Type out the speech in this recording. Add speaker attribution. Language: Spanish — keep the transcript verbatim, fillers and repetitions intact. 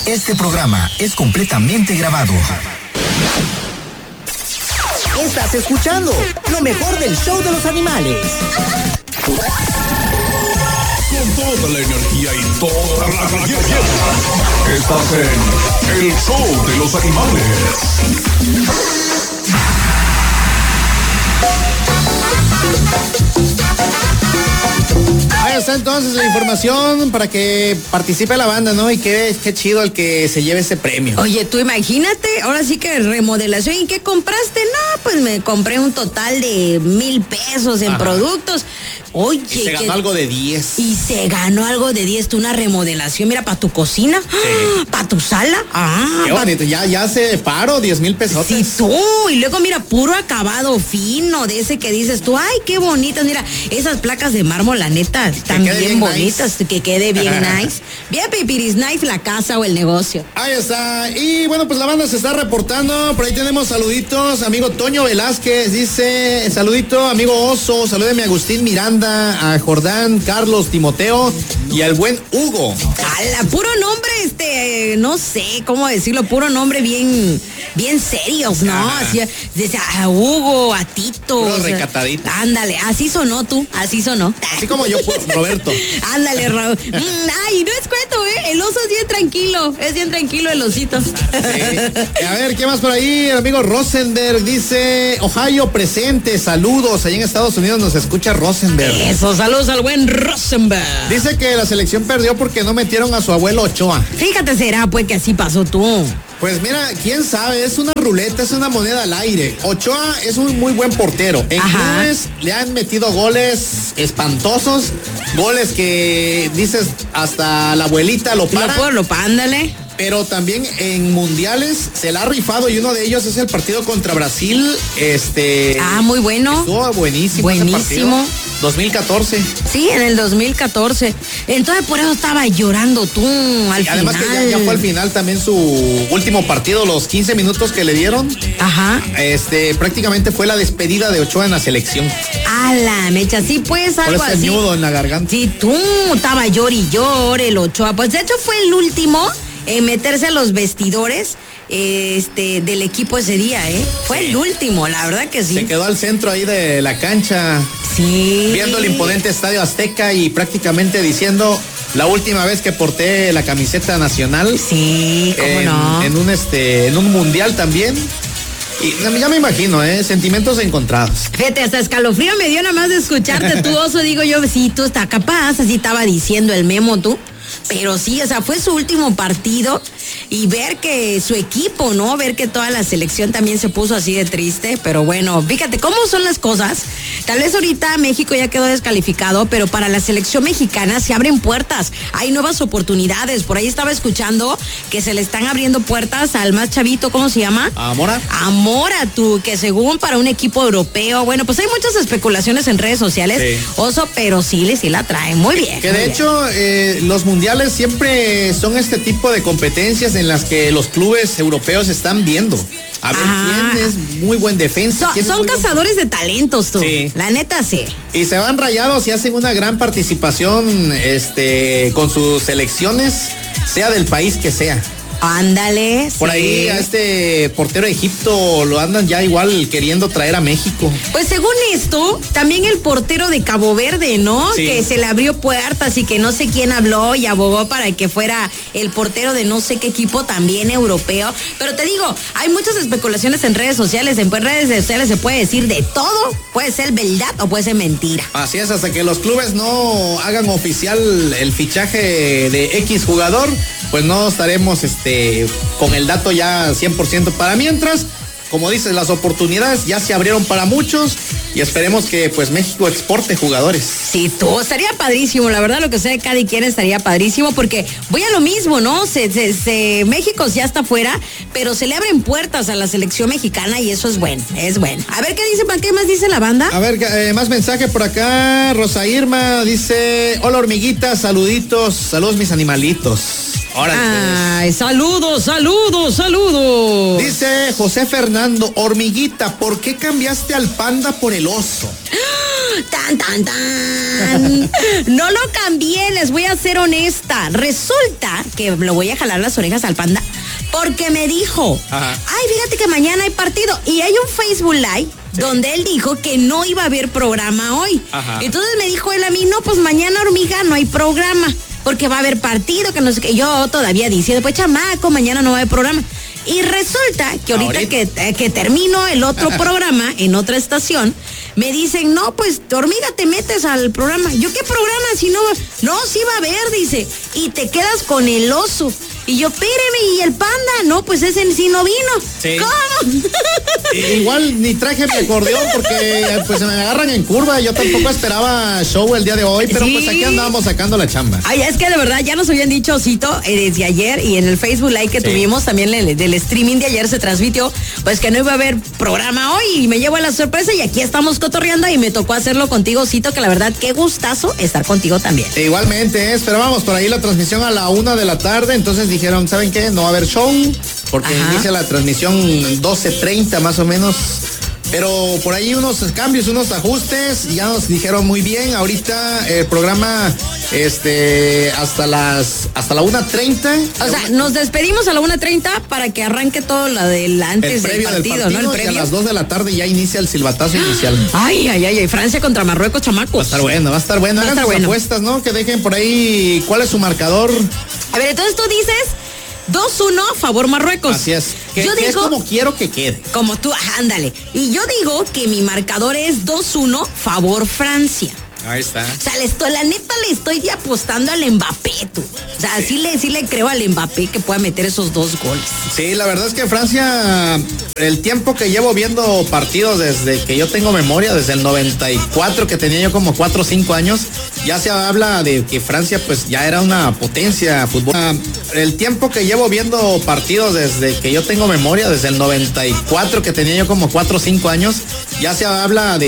Speaker 1: Este programa es completamente grabado.
Speaker 2: Estás escuchando lo mejor del show de los animales.
Speaker 3: Con toda la energía y toda la belleza. Estás en el show de los animales.
Speaker 4: Ahí está entonces la información para que participe la banda, ¿no? Y qué, qué chido el que se lleve ese premio.
Speaker 5: Oye, tú imagínate, ahora sí que remodelación. ¿Y qué compraste? No, pues me compré un total de mil pesos en Ajá. productos. Oye,
Speaker 4: y se ganó que... algo de diez.
Speaker 5: Y se ganó algo de diez, tú una remodelación, mira, para tu cocina, sí. para tu sala. Ah,
Speaker 4: qué bonito, pa... ya, ya se paro, diez mil pesos.
Speaker 5: Sí, tú, y luego mira, puro acabado fino, de ese que dices tú, ay, qué bonitas, mira, esas placas de mármol, la neta, están bien, bien bonitas, nice. Que quede bien nice. Bien pipiris nice la casa o el negocio.
Speaker 4: Ahí está, y bueno, pues la banda se está reportando, por ahí tenemos saluditos, amigo Toño Velázquez, dice, saludito, amigo Oso, salúdeme a Agustín Miranda, a Jordán, Carlos, Timoteo y al buen Hugo.
Speaker 5: Ala, puro nombre, este, no sé cómo decirlo, puro nombre bien, bien serios, ¿no? Ah. Así, desde a Hugo, a Tito.
Speaker 4: Puro recatadito.
Speaker 5: Ándale, así sonó tú, así sonó.
Speaker 4: Así como yo, Roberto.
Speaker 5: Ándale, Raúl. Mm, ay, no es cuento, ¿eh? El oso es bien tranquilo, es bien tranquilo el osito. Sí.
Speaker 4: A ver, ¿qué más por ahí? El amigo Rosenberg dice, Ohio presente, saludos, allá en Estados Unidos nos escucha Rosenberg.
Speaker 5: Eso, saludos al buen Rosenberg.
Speaker 4: Dice que la selección perdió porque no metieron a su abuelo Ochoa.
Speaker 5: Fíjate, será pues que así pasó tú.
Speaker 4: Pues mira, quién sabe, es una ruleta, es una moneda al aire. Ochoa es un muy buen portero. En
Speaker 5: Ajá.
Speaker 4: clubes le han metido goles espantosos, goles que dices hasta la abuelita lo para.
Speaker 5: Lo puedo, lo pándale.
Speaker 4: Pero también en mundiales se la ha rifado y uno de ellos es el partido contra Brasil. Este.
Speaker 5: Ah, muy bueno.
Speaker 4: Estuvo buenísimo.
Speaker 5: Buenísimo.
Speaker 4: dos mil catorce.
Speaker 5: Sí, en el dos mil catorce. Entonces por eso estaba llorando tú al
Speaker 4: y además
Speaker 5: final.
Speaker 4: que ya, ya fue al final también su último partido, los quince minutos que le dieron.
Speaker 5: Ajá.
Speaker 4: Este, prácticamente fue la despedida de Ochoa en la selección.
Speaker 5: A la mecha, sí, pues algo
Speaker 4: por ese
Speaker 5: así.
Speaker 4: nudo en la garganta.
Speaker 5: Sí, tú, estaba llor y llor el Ochoa. Pues de hecho fue el último en meterse a los vestidores este del equipo ese día, ¿eh? Fue sí. el último, la verdad que sí.
Speaker 4: Se quedó al centro ahí de la cancha.
Speaker 5: Sí.
Speaker 4: Viendo el imponente Estadio Azteca y prácticamente diciendo la última vez que porté la camiseta nacional.
Speaker 5: Sí, cómo
Speaker 4: en,
Speaker 5: no.
Speaker 4: En un este, en un mundial también. Y ya me imagino, ¿eh? Sentimientos encontrados.
Speaker 5: Fíjate, hasta escalofrío me dio nada más de escucharte tú, Oso. Digo yo, sí, tú estás capaz, así estaba diciendo el Memo tú. Pero sí, o sea, fue su último partido y ver que su equipo, ¿no? Ver que toda la selección también se puso así de triste, pero bueno, fíjate cómo son las cosas. Tal vez ahorita México ya quedó descalificado, pero para la selección mexicana se abren puertas, hay nuevas oportunidades. Por ahí estaba escuchando que se le están abriendo puertas al más chavito, ¿cómo se llama?
Speaker 4: ¿A Mora?
Speaker 5: A Mora, tú, que según para un equipo europeo, bueno, pues hay muchas especulaciones en redes sociales, sí. Oso, pero sí, sí la traen, muy bien.
Speaker 4: Que
Speaker 5: muy
Speaker 4: de
Speaker 5: bien.
Speaker 4: hecho, eh, los mundiales siempre son este tipo de competencias en las que los clubes europeos están viendo. A ver ah. quién es muy buen defensa.
Speaker 5: So, son cazadores buen... de talentos, tú. Sí. La neta, sí.
Speaker 4: Y se van rayados y hacen una gran participación este, con sus selecciones, sea del país que sea.
Speaker 5: Ándale.
Speaker 4: Por sí. ahí a este portero de Egipto lo andan ya igual queriendo traer a México.
Speaker 5: Pues según esto, también el portero de Cabo Verde, ¿no? Sí. Que se le abrió puertas y que no sé quién habló y abogó para que fuera el portero de no sé qué equipo también europeo. Pero te digo, hay muchas especulaciones en redes sociales. En redes sociales se puede decir de todo. Puede ser verdad o puede ser mentira.
Speaker 4: Así es, hasta que los clubes no hagan oficial el fichaje de X jugador, pues no estaremos este con el dato ya cien por ciento. Para mientras, como dices, las oportunidades ya se abrieron para muchos y esperemos que pues México exporte jugadores.
Speaker 5: Sí, tú, estaría padrísimo, la verdad lo que sea de cada quien estaría padrísimo porque voy a lo mismo, ¿no? Se, se, se, México ya está fuera, pero se le abren puertas a la selección mexicana y eso es bueno, es bueno. A ver qué dice, ¿para qué más dice la banda?
Speaker 4: A ver, eh, más mensaje por acá. Rosa Irma dice, hola hormiguitas, saluditos, saludos mis animalitos.
Speaker 5: Órale. Ay, saludos, saludos, saludos.
Speaker 4: Dice José Fernando, hormiguita, ¿por qué cambiaste al panda por el oso?
Speaker 5: Tan, tan, tan. No lo cambié, les voy a ser honesta. Resulta que lo voy a jalar las orejas al Panda porque me dijo, Ajá. ay, fíjate que mañana hay partido y hay un Facebook Live. Sí. Donde él dijo que no iba a haber programa hoy. Ajá. Entonces me dijo él a mí, no, pues mañana, hormiga, no hay programa, porque va a haber partido, que no sé qué. Yo todavía diciendo, pues chamaco, mañana no va a haber programa. Y resulta que ahorita, ahorita. Que, eh, que termino el otro programa en otra estación, me dicen, no, pues hormiga, te metes al programa. ¿Yo qué programa? Si no, no, sí va a haber, dice, y te quedas con el oso. Y yo, espéreme, ¿y el Panda? No, pues ese sí no vino. Sí. ¿Cómo?
Speaker 4: Igual ni traje mi acordeón porque pues se me agarran en curva. Yo tampoco esperaba show el día de hoy, pero sí. Pues aquí andábamos sacando la chamba.
Speaker 5: Ay, es que de verdad ya nos habían dicho, Osito, eh, desde ayer y en el Facebook Live que sí. tuvimos también el, del streaming de ayer se transmitió, pues que no iba a haber programa hoy y me llevo a la sorpresa y aquí estamos cotorreando y me tocó hacerlo contigo, Osito, que la verdad qué gustazo estar contigo también.
Speaker 4: Igualmente, eh, esperábamos por ahí la transmisión a la una de la tarde, entonces dijeron, ¿saben qué? No va a haber show, porque Ajá. inicia la transmisión doce treinta más o menos. Pero por ahí unos cambios, unos ajustes, ya nos dijeron muy bien. Ahorita el programa este hasta las hasta la una treinta.
Speaker 5: O sea, nos despedimos a la una treinta para que arranque todo lo del antes del partido, del partido, ¿no? El previo.
Speaker 4: Y a las dos de la tarde ya inicia el silbatazo inicial.
Speaker 5: Ay, ay, ay, ay, Francia contra Marruecos, chamacos.
Speaker 4: Va a estar bueno, va a estar bueno. Hagan sus bueno. apuestas, ¿no? Que dejen por ahí cuál es su marcador.
Speaker 5: A ver, entonces tú dices dos uno, favor Marruecos.
Speaker 4: Así es. Que,
Speaker 5: yo
Speaker 4: que
Speaker 5: digo,
Speaker 4: es como quiero que quede.
Speaker 5: Como tú, ándale. Y yo digo que mi marcador es dos uno, favor Francia.
Speaker 4: Ahí está.
Speaker 5: O sea, le estoy, la neta le estoy apostando al Mbappé, tú. O sea, sí. Sí, le, sí le creo al Mbappé que pueda meter esos dos goles.
Speaker 4: Sí, la verdad es que Francia, el tiempo que llevo viendo partidos desde que yo tengo memoria, desde el noventa y cuatro, que tenía yo como cuatro o cinco años, ya se habla de que Francia pues ya era una potencia fútbol. El tiempo que llevo viendo partidos desde que yo tengo memoria, desde el noventa y cuatro, que tenía yo como cuatro o cinco años, ya se habla de